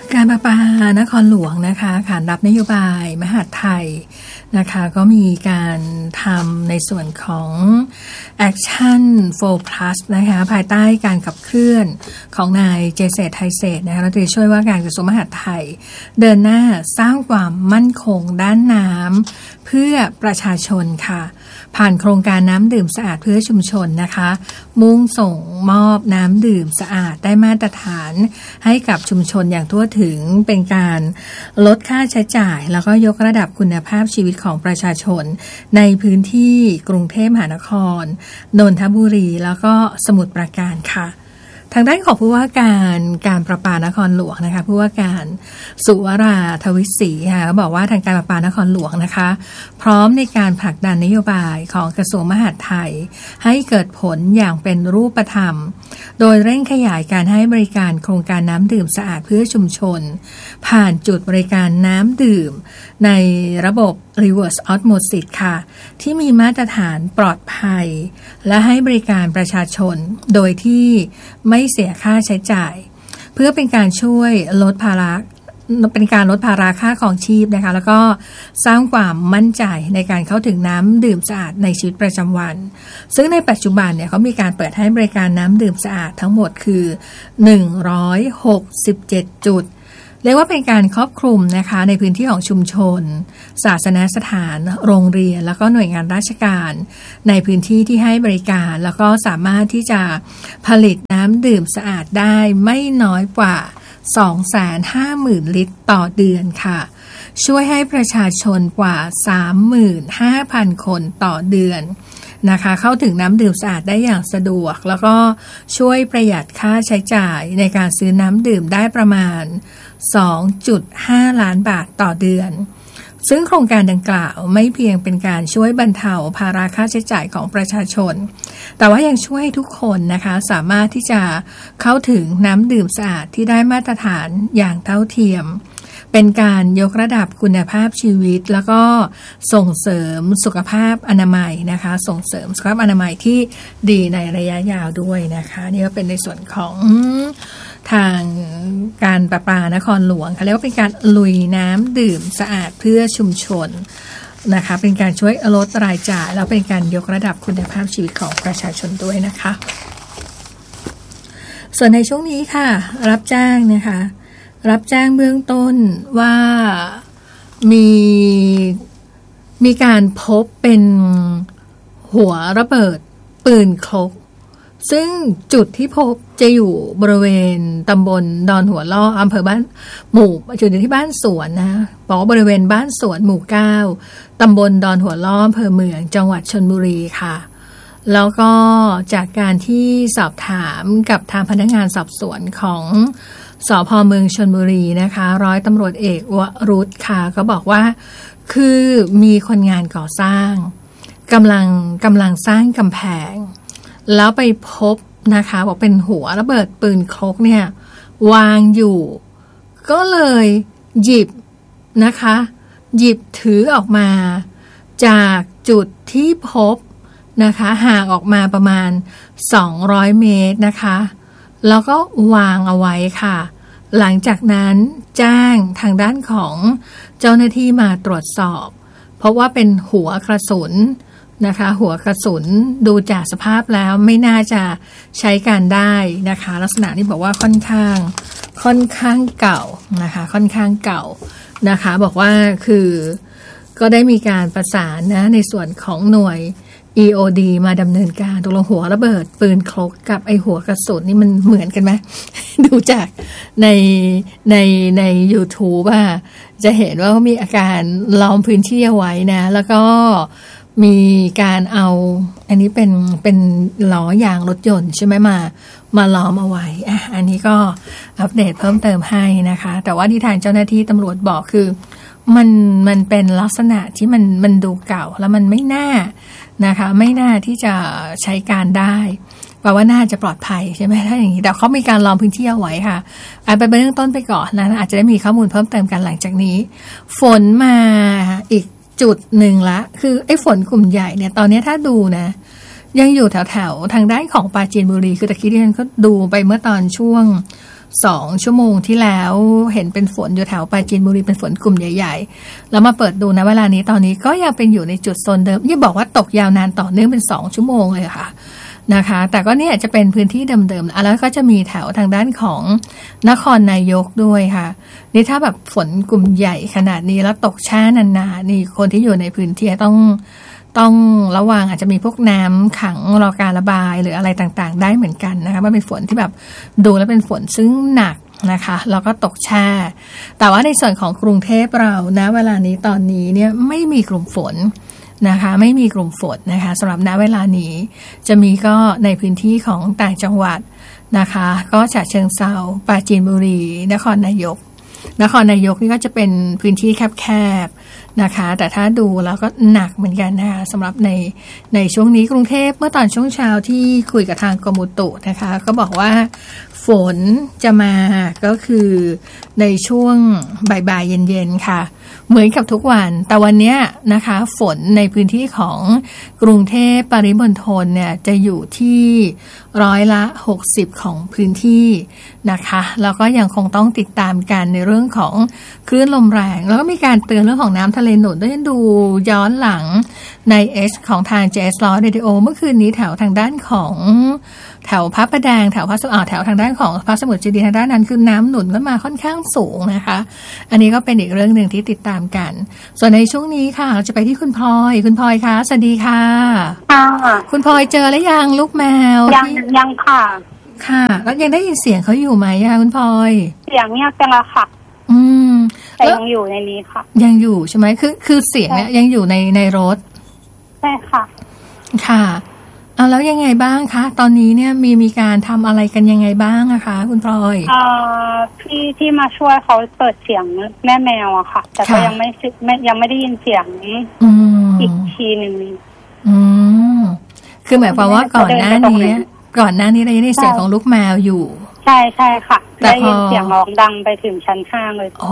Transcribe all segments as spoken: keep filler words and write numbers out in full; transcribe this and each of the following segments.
การประปานครหลวงนะคะขานรับนโยบายมหาดไทยนะคะก็มีการทำในส่วนของ Action โฟร์ Plus นะคะภายใต้การขับเคลื่อนของนายเจเษฐไทยเศรษฐ์นะคะรัฐมนตรีช่วยว่าการกระทรวงมหาดไทยเดินหน้าสร้างความมั่นคงด้านน้ำเพื่อประชาชนค่ะผ่านโครงการน้ำดื่มสะอาดเพื่อชุมชนนะคะมุ่งส่งมอบน้ำดื่มสะอาดได้มาตรฐานให้กับชุมชนอย่างทั่วถึงเป็นการลดค่าใช้จ่ายแล้วก็ยกระดับคุณภาพชีวิตของประชาชนในพื้นที่กรุงเทพมหานครนนทบุรีแล้วก็สมุทรปราการค่ะทางด้านของผู้ว่าการการประปานครหลวงนะคะผู้ว่าการสุวราทวิศรีค่ะก็บอกว่าทางการประปานครหลวงนะคะพร้อมในการผลักดันนโยบายของกระทรวงมหาดไทยให้เกิดผลอย่างเป็นรูปธรรมโดยเร่งขยายการให้บริการโครงการน้ำดื่มสะอาดเพื่อชุมชนผ่านจุดบริการน้ำดื่มในระบบ reverse osmosis ค่ะที่มีมาตรฐานปลอดภัยและให้บริการประชาชนโดยที่ไม่เสียค่าใช้จ่ายเพื่อเป็นการช่วยลดภาระเป็นการลดภาระค่าของชีพนะคะแล้วก็สร้างความมั่นใจในการเข้าถึงน้ำดื่มสะอาดในชีวิตประจำวันซึ่งในปัจจุบันเนี่ยเขามีการเปิดให้บริการน้ำดื่มสะอาดทั้งหมดคือหนึ่งร้อยหกสิบเจ็ดจุดเรียกว่าเป็นการครอบคลุมนะคะในพื้นที่ของชุมชนศาสนสถานโรงเรียนแล้วก็หน่วยงานราชการในพื้นที่ที่ให้บริการแล้วก็สามารถที่จะผลิตน้ำดื่มสะอาดได้ไม่น้อยกว่า สองแสนห้าหมื่น ลิตรต่อเดือนค่ะช่วยให้ประชาชนกว่า สามหมื่นห้าพัน คนต่อเดือนนะคะเข้าถึงน้ำดื่มสะอาดได้อย่างสะดวกแล้วก็ช่วยประหยัดค่าใช้จ่ายในการซื้อน้ำดื่มได้ประมาณ สองจุดห้า ล้านบาทต่อเดือนซึ่งโครงการดังกล่าวไม่เพียงเป็นการช่วยบรรเทาภาระค่าใช้จ่ายของประชาชนแต่ว่ายังช่วยให้ทุกคนนะคะสามารถที่จะเข้าถึงน้ำดื่มสะอาดที่ได้มาตรฐานอย่างเท่าเทียมเป็นการยกระดับคุณภาพชีวิตแล้วก็ส่งเสริมสุขภาพอนามัยนะคะส่งเสริมสุขภาพอนามัยที่ดีในระยะยาวด้วยนะคะนี่ก็เป็นในส่วนของทางการประปานครหลวงค่ะแล้วก็เป็นการลุยน้ำดื่มสะอาดเพื่อชุมชนนะคะเป็นการช่วยลดรายจ่ายแล้วเป็นการยกระดับคุณภาพชีวิตของประชาชนด้วยนะคะส่วนในช่วงนี้ค่ะรับจ้างนะคะรับแจ้งเบื้องต้นว่ามีมีการพบเป็นหัวระเบิดปืนครกซึ่งจุดที่พบจะอยู่บริเวณตำบลดอนหัวล่ออำเภอบ้านหมู่จุดที่บ้านสวนนะบอกว่าบริเวณบ้านสวนหมู่เก้าตำบลดอนหัวล่ออำเภอเมืองจังหวัดชลบุรีค่ะแล้วก็จากการที่สอบถามกับทางพนักงานสอบสวนของสภ.เมืองชลบุรีนะคะร้อยตำรวจเอกวรุษค่ะก็บอกว่าคือมีคนงานก่อสร้างกำลังกำลังสร้างกำแพงแล้วไปพบนะคะบอกเป็นหัวระเบิดปืนครกเนี่ยวางอยู่ก็เลยหยิบนะคะหยิบถือออกมาจากจุดที่พบนะคะห่างออกมาประมาณสองร้อยเมตรนะคะแล้วก็วางเอาไว้ค่ะหลังจากนั้นแจ้งทางด้านของเจ้าหน้าที่มาตรวจสอบเพราะว่าเป็นหัวกระสุนนะคะหัวกระสุนดูจากสภาพแล้วไม่น่าจะใช้การได้นะคะลักษณะนี้บอกว่าค่อนข้างค่อนข้างเก่านะคะค่อนข้างเก่านะคะบอกว่าคือก็ได้มีการประสานนะในส่วนของหน่วย อี โอ ดี มาดำเนินการตกลงหัวระเบิดปืนครกกับไอหัวกระสุนนี่มันเหมือนกันไหม ดูจากในในใน YouTube อ่ะจะเห็นว่าเขามีอาการล้อมพื้นที่เอาไว้นะแล้วก็มีการเอาอันนี้เป็นเป็นล้อยางรถยนต์ใช่ไหมมามาล้อมเอาไว้อ่ะอันนี้ก็อัปเดตเพิ่มเติมให้นะคะแต่ว่าที่ทางเจ้าหน้าที่ตำรวจบอกคือมันมันเป็นลักษณะที่มันมันดูเก่าแล้วมันไม่น่านะคะไม่น่าที่จะใช้การได้แปลว่าน่าจะปลอดภัยใช่ไหมถ้าอย่างนี้แต่เขามีการล้อมพื้นที่เอาไว้ค่ะเอาไปเบื้องต้นไปก่อนนะอาจจะได้มีข้อมูลเพิ่มเติมกันหลังจากนี้ฝนมาอีกจุดหนึ่งละคือไอ้ฝนกลุ่มใหญ่เนี่ยตอนนี้ถ้าดูนะยังอยู่แถวๆทางด้านของปราจีนบุรีคือตะกี้ที่ฉันก็ดูไปเมื่อตอนช่วงสองชั่วโมงที่แล้วเห็นเป็นฝนอยู่แถวปราจีนบุรีเป็นฝนกลุ่มใหญ่ๆแล้วมาเปิดดูนะเวลานี้ตอนนี้ก็ยังเป็นอยู่ในจุดโซนเดิมที่บอกว่าตกยาวนานต่อเนื่องเป็นสองชั่วโมงเลยค่ะนะคะแต่ก็เนี่ยจะเป็นพื้นที่เดิมๆแล้วก็จะมีแถวทางด้านของนครนายกด้วยค่ะนี่ถ้าแบบฝนกลุ่มใหญ่ขนาดนี้แล้วตกแช่นานๆนี่คนที่อยู่ในพื้นที่ต้องต้องระวังอาจจะมีพวกน้ำขังรอการระบายหรืออะไรต่างๆได้เหมือนกันนะคะมันเป็นฝนที่แบบดูแล้วเป็นฝนซึ่งหนักนะคะแล้วก็ตกแช่แต่ว่าในส่วนของกรุงเทพเรานะเวลานี้ตอนนี้เนี่ยไม่มีกลุ่มฝนนะคะไม่มีกลุ่มฝนนะคะสำหรับณเวลานี้จะมีก็ในพื้นที่ของต่างจังหวัดนะคะก็ฉะเชิงเทราปราจีนบุรีนครนายกนครนายกนี่ก็จะเป็นพื้นที่แคบๆนะคะแต่ถ้าดูแล้วก็หนักเหมือนกันนะคะสำหรับในในช่วงนี้กรุงเทพเมื่อตอนช่วงเช้าที่คุยกับทางกรมอุตุนะคะก็บอกว่าฝนจะมาก็คือในช่วงบ่ายๆเย็นๆค่ะเหมือนกับทุกวันแต่วันนี้นะคะฝนในพื้นที่ของกรุงเทพปริมณฑลเนี่ยจะอยู่ที่ร้อยละหกสิบของพื้นที่นะคะแล้วก็ยังคงต้องติดตามกันในเรื่องของคลื่นลมแรงแล้วก็มีการเตือนเรื่องของน้ำทะเลหนุนด้วยดูย้อนหลังใน H ของทาง เจ เอส Law Radio เมื่อคืนนี้แถวทางด้านของแถวพระประแดงแถวพระสมุทรแถวทางด้านของพระสมุทรเจดีย์ทางด้านนั้นคือน้ำหนุนก็มาค่อนข้างสูงนะคะอันนี้ก็เป็นอีกเรื่องหนึ่งที่ติดตามกันส่วนในช่วงนี้ค่ะจะไปที่คุณพลอยคุณพลอยคะสวัสดีค่ะค่ะคุณพลอยเจอแล้วยังลูกแมวยังยังค่ะค่ะแล้วยังได้ยินเสียงเขาอยู่ไหมคะคุณพลอยเสียงเงียบจังละค่ะอืมแต่ยังอยู่ในนี้ค่ะยังอยู่ใช่ไหมคือคือเสียงเนี่ยยังอยู่ในในรถใช่ค่ะค่ะเอาแล้วยังไงบ้างคะตอนนี้เนี่ยมีมีการทำอะไรกันยังไงบ้างอะคะคุณพลอยเอ่อพี่ที่มาช่วยเขาเปิดเสียงแม่แมวอะค่ะแต่ก็ยังไม่ไม่ยังไม่ได้ยินเสียงอีกทีหนึ่งอืมคือหมายความว่าก่อนหน้านี้ก่อนหน้านี้เรายังได้เสียงของลูกแมวอยู่ใช่ใช่ค่ะได้ยินเสียงร้องดังไปถึงชั้นห้าเลยโอ้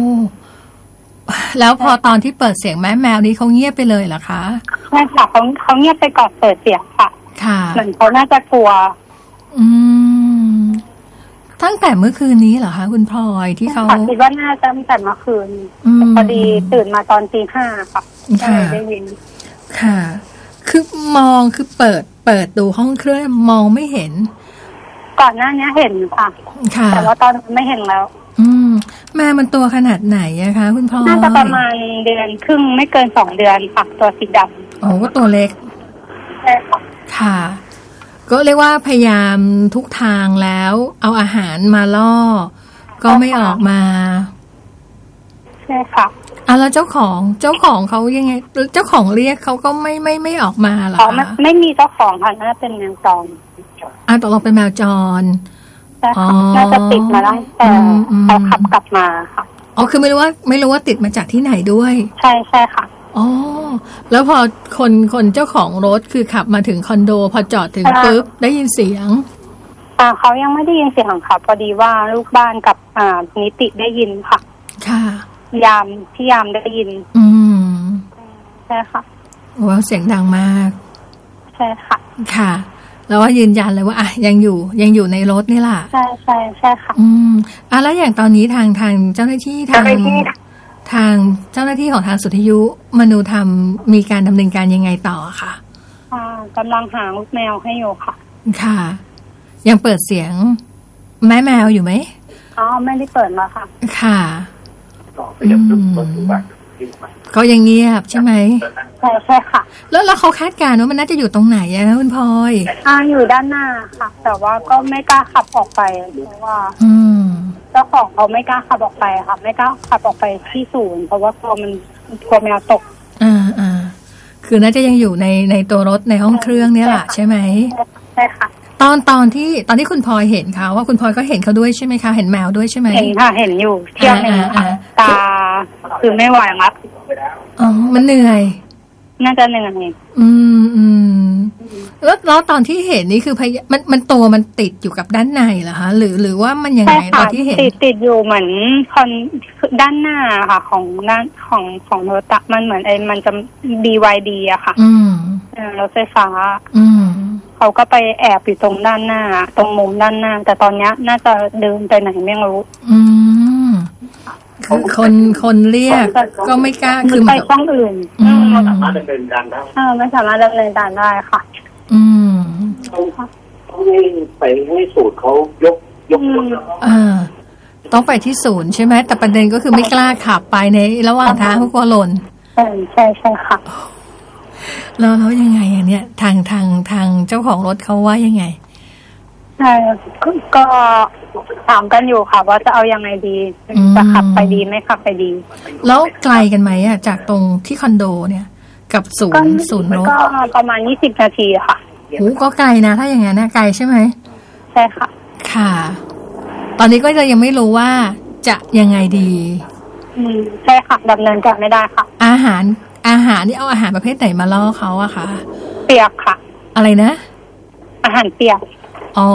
แล้วพอตอนที่เปิดเสียงแม่แมวนี้เขาเงียบไปเลยเหรอคะใช่ค่ะเขาเขาเงียบไปก่อนเปิดเสียงค่ะค่ะเหมือนเขาน่าจะกลัวอืมตั้งแต่เมื่อคืนนี้เหรอคะคุณพลอยที่เขาคิดว่าน่าจะตั้งแต่เมื่อคืนพอดีตื่นมาตอนตีห้าค่ะได้ยินค่ะคือมองคือเปิดเปิดดูห้องเครื่องมองไม่เห็นก่อนหน้านี้เห็นค่ะแต่ว่าตอนไม่เห็นแล้วอืมแม่มันตัวขนาดไหนอะคะคุณพ่อน่าจะประมาณเดือนครึ่งไม่เกินสองเดือนค่ะตัวสีดำโอ้ก็ตัวเล็กใช่ค่ะค่ะก็เรียกว่าพยายามทุกทางแล้วเอาอาหารมาล่อก็ไม่ออกมาใช่ค่ะอ่ะแล้วเจ้าของเจ้าของเขายังไงเจ้าของเรียกเขาก็ไม่ไม่ไม่ออกมาหรออ๋อไม่ไม่มีเจ้าของค่ะน่าเป็นแมวจรอ่ะตกลงเป็นแมวจรอ๋อน่าจะติดมาตั้งแต่เขาขับกลับมาค่ะอ๋อคือไม่รู้ว่าไม่รู้ว่าติดมาจากที่ไหนด้วยใช่ใช่ค่ะอ๋อแล้วพอคนคนเจ้าของรถคือขับมาถึงคอนโดพอจอดถึงปุ๊บได้ยินเสียงอ่าเขายังไม่ได้ยินเสียงค่ะพอดีว่าลูกบ้านกับอ่านิติได้ยินค่ะค่ะยามพี่ยามได้ยินอืมใช่ค่ะว้าวเสียงดังมากใช่ค่ะค่ะแล้วว่ายืนยันเลยว่าอ่ะยังอยู่ยังอยู่ในรถนี่แหละใช่ใช่ใช่ค่ะอืมอ่ะแล้วอย่างตอนนี้ทางทางเจ้าหน้าที่ทางทางเจ้าหน้าที่ของทางสุทยุมนูธรรมมีการดำเนินการยังไงต่อค่ะอ่ากำลังหาลูกแมวให้อยู่ค่ะค่ะยังเปิดเสียงแม่แมวอยู่ไหมอ๋อไม่ได้เปิดมาค่ะค่ะก็ยังเงียบใช่ไหมใช่ใช่ค่ะแล้วแล้วเขาคาดการณ์ว่ามันน่าจะอยู่ตรงไหนอะคุณพลอยอ่าอยู่ด้านหน้าค่ะแต่ว่าก็ไม่กล้าขับออกไปเพราะว่าอืมเจ้าของเขาไม่กล้าขับออกไปค่ะไม่กล้าขับออกไปที่ศูนย์เพราะว่ากลัวมันกลัวแมวตกอ่าอ่าคือน่าจะยังอยู่ในในตัวรถในห้องเครื่องเนี่ยแหละใช่ไหมใช่ค่ะตอนตอนที่ตอนที่คุณพลอยเห็นเขาว่าคุณพลอยก็เห็นเขาด้วยใช่ไหมคะเห็นแมวด้วยใช่ไหมเห็นค่ะเห็นอยู่เที่ยวหนึ่งค่ะตาคือไม่ไหวครับอ๋อมันเหนื่อยน่าจะเหนื่อยอืมอืมแล้วแล้วตอนที่เห็นนี่คือพยมันมันตัวมันติดอยู่กับด้านในเหรอคะหรือหรือว่ามันยังไงตอนที่เห็นติดติดอยู่เหมือนคอนด้านหน้าค่ะของด้านของของรถมันเหมือนไอ้มันจะ บี วาย ดี อะค่ะอืมรถไฟฟ้าอืมเขเขาก็ไปแอบอยู่ตรงด้านหน้าตรงมุมด้านหน้าแต่ตอนนี้น่าจะเดินไปไหนไม่รู้อืมคือคนคนเรียกก็ไม่กล้าคือไปช่องอื่นไม่สามารถดำเนินการได้ไม่สามารถดำเนินการได้ค่ะอืมต้องให้ไปให้สูตรเขายกยกอ่าต้องไปที่ศูนย์ใช่ไหมแต่ประเด็นก็คือไม่กล้าขับไปในระหว่างทางเขากลัวหล่นใช่ใช่ใช่ค่ะแล้วแล้วยังไงอ่ะเนี่ยทางทางทางเจ้าของรถเขาว่ายังไงใช่ก็ถามกันอยู่ค่ะว่าจะเอายังไงดีจะขับไปดีไม่ขับไปดีแล้วไกลกันไหมอ่ะจากตรงที่คอนโดเนี่ยกับศูนย์ศูนย์รถก็ประมาณยี่สิบนาทีค่ะโอ้ก็ไกลนะถ้าอย่างนั้นนะไกลใช่ไหมใช่ค่ะค่ะตอนนี้ก็จะยังไม่รู้ว่าจะยังไงดีอืมใช่ค่ะดำเนินการไม่ได้ค่ะอาหารอาหารนี่เอาอาหารประเภทไหนมาล่อเขาอะคะเปียกค่ะอะไรนะอาหารเปียกอ๋อ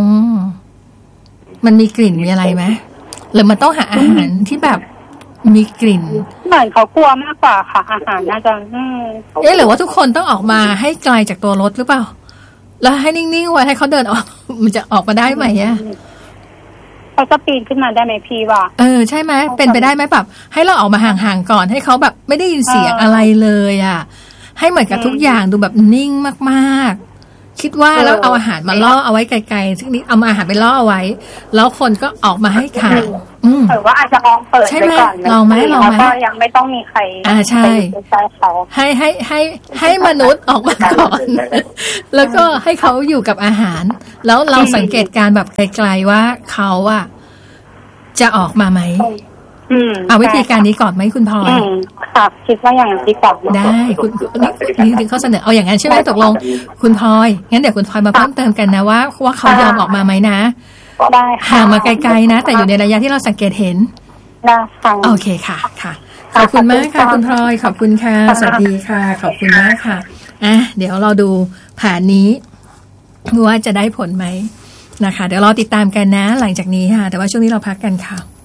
มันมีกลิ่นมีอะไรไหมหรือมันต้องหาอาหารที่แบบมีกลิ่นเหมือนเขากลัวมากกว่าค่ะอาหารน่าจะเอ๊ะหรือว่าทุกคนต้องออกมาให้ไกลจากตัวรถหรือเปล่าแล้วให้นิ่งๆไว้ให้เขาเดินออกมันจะออกมาได้ไหมอะเขาจะปีนขึ้นมาได้ไหมพี่ว่าเออใช่ไหมเป็นไปได้ไหมแบบให้เราออกมาห่างๆก่อนให้เขาแบบไม่ได้ยินเสียงอะไรเลยอะให้เหมือนกับทุกอย่างดูแบบนิ่งมากๆคิดว่าแล้วเอาอาหารมาล่อเอาไว้ไกลๆซึ่งนี้เอามาอาหารไปล่อเอาไว้แล้วคนก็ออกมาให้ข่าวอืมหรือว่าอาจจะลองเปิดไปก่อนลองไหมลองไหมก็ยังไม่ต้องมีใครอ่าใช่ให้ให้ให้ให้มนุษย์ออกมาก่อนแล้วก็ให้เขาอยู่กับอาหารแล้วเราสังเกตการแบบไกลๆว่าเขาอะจะออกมาไหมเอาวิธีการนี้ก่อนไหมคุณพลอยค่ะคิดว่าอย่างนั้นดีกว่าได้คุณนี่นี่เขาเสนอเอาอย่างนั้นใช่ไหมตกลงคุณพลอยงั้นเดี๋ยวคุณพลอยมาเพิ่มเติมกันนะว่าว่าเขายอมออกมาไหมนะได้ห่างมาไกลๆนะแต่อยู่ในระยะที่เราสังเกตเห็นได้ค่ะโอเคค่ะค่ะขอบคุณมากค่ะคุณพลอยขอบคุณค่ะสวัสดีค่ะขอบคุณมากค่ะอ่ะเดี๋ยวเราดูแผนนี้ว่าจะได้ผลไหมนะคะเดี๋ยวรอติดตามกันนะหลังจากนี้ค่ะแต่ว่าช่วงนี้เราพักกันค่ะ